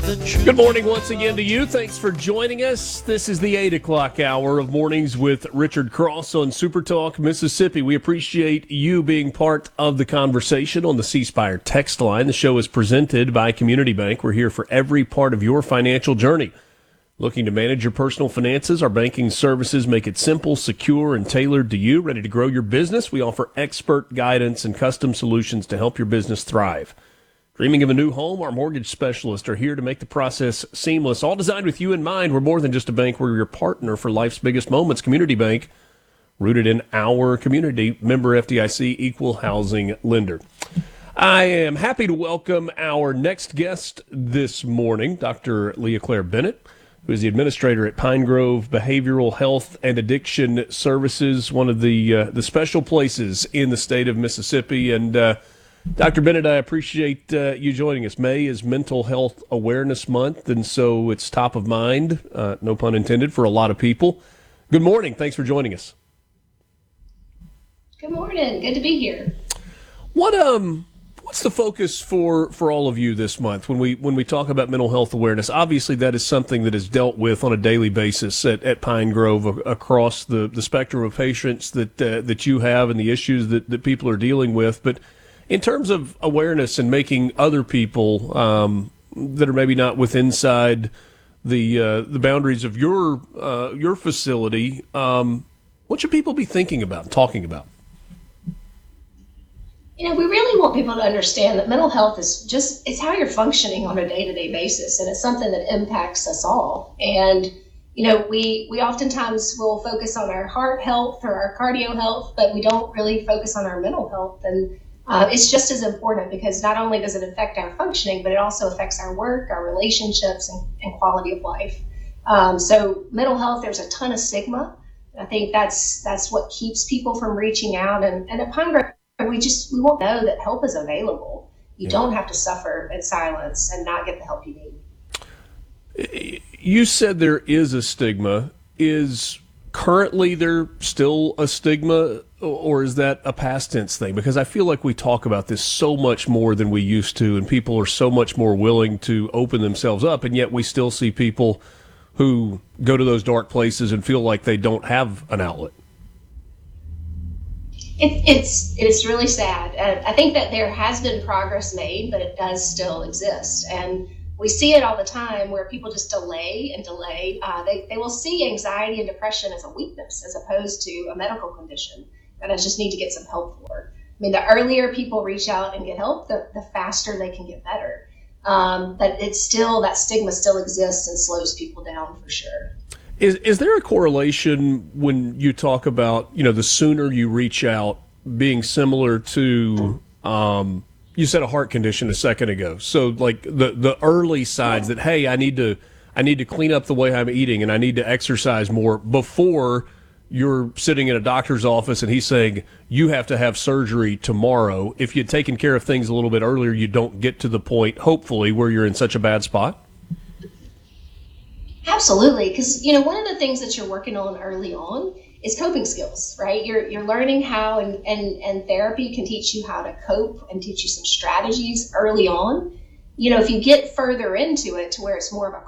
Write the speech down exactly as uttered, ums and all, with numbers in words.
Good morning once again to you. Thanks for joining us. This is the eight o'clock hour of Mornings with Richard Cross on Super Talk Mississippi. We appreciate you being part of the conversation on the C Spire text line. The show is presented by Community Bank. We're here for every part of your financial journey. Looking to manage your personal finances? Our banking services make it simple, secure, and tailored to you. Ready to grow your business? We offer expert guidance and custom solutions to help your business thrive. Dreaming of a new home? Our mortgage specialists are here to make the process seamless, all designed with you in mind. We're more than just a bank. We're your partner for life's biggest moments. Community Bank, rooted in our community, member F D I C, equal housing lender. I am happy to welcome our next guest this morning, Doctor Leah Claire Bennett, who is the administrator at Pine Grove Behavioral Health and Addiction Services, one of the uh, the special places in the state of Mississippi. And uh, Doctor Bennett, I appreciate uh, you joining us. May is Mental Health Awareness Month, and so it's top of mind, uh, no pun intended, for a lot of people. Good morning. Thanks for joining us. Good morning. Good to be here. What um, what's the focus for, for all of you this month when we when we talk about mental health awareness? Obviously, that is something that is dealt with on a daily basis at, at Pine Grove a, across the, the spectrum of patients that uh, that you have and the issues that, that people are dealing with, but in terms of awareness and making other people um, that are maybe not within inside the uh, the boundaries of your uh, your facility, um, what should people be thinking about and talking about? You know, we really want people to understand that mental health is just, it's how you're functioning on a day-to-day basis, and it's something that impacts us all. And, you know, we, we oftentimes will focus on our heart health or our cardio health, but we don't really focus on our mental health. And Uh, it's just as important because not only does it affect our functioning, but it also affects our work, our relationships, and, and quality of life. Um, so mental health, there's a ton of stigma. I think that's that's what keeps people from reaching out. And, and at Pine Grove, we just we won't know that help is available. You yeah. don't have to suffer in silence and not get the help you need. You said there is a stigma. Is currently there still a stigma, or is that a past tense thing? Because I feel like we talk about this so much more than we used to, and people are so much more willing to open themselves up, and yet we still see people who go to those dark places and feel like they don't have an outlet. It, it's it's really sad. Uh, I think that there has been progress made, but it does still exist. And we see it all the time where people just delay and delay. Uh, they, they will see anxiety and depression as a weakness as opposed to a medical condition that I just need to get some help for. I mean, the earlier people reach out and get help, the, the faster they can get better. Um, but it's still, that stigma still exists and slows people down for sure. Is is there a correlation when you talk about, you know, the sooner you reach out being similar to, um, you said a heart condition a second ago. So like the, the early signs that, hey, I need to, I need to clean up the way I'm eating and I need to exercise more before you're sitting in a doctor's office and he's saying you have to have surgery tomorrow. If you'd taken care of things a little bit earlier, you don't get to the point, hopefully, where you're in such a bad spot. Absolutely. Because, you know, one of the things that you're working on early on is coping skills, right? You're you're learning how, and, and, and therapy can teach you how to cope and teach you some strategies early on. You know, if you get further into it to where it's more of a